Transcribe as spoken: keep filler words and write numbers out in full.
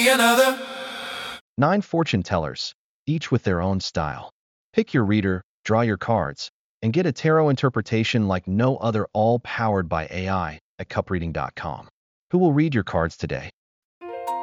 another. Nine fortune tellers, each with their own style. Pick your reader, draw your cards, and get a tarot interpretation like no other, all powered by A I at cup reading dot com. Who will read your cards today?